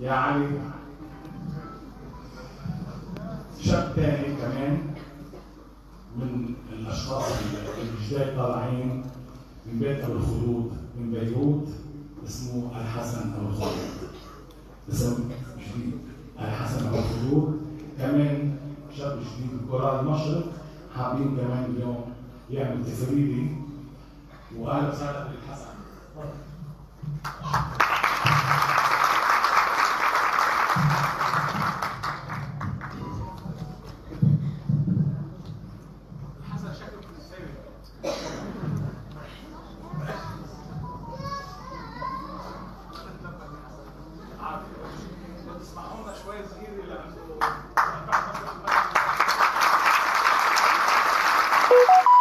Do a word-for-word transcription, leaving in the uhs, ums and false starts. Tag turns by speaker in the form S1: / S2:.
S1: يا علي. شاب تاني كمان من الاشخاص الجداد طالعين من بيت ابو الخلود من بيروت، اسمه الحسن ابو الخلود. اسم جديد الحسن ابو الخلود، كمان شاب جديد من كورال المشرق، حابين كمان اليوم يعمل تفريدي. واهلا وسهلا بالحسن.
S2: حسن شكله بالسير. عارف لو تسمعوا لنا شويه صغيره لانه